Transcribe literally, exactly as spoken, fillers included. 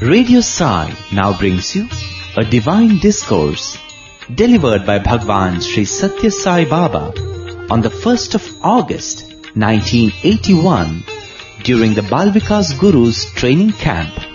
Radio Sai now brings you a divine discourse delivered by Bhagwan Sri Satya Sai Baba on the first of August nineteen eighty-one during the Bal Vikas Guru's training camp.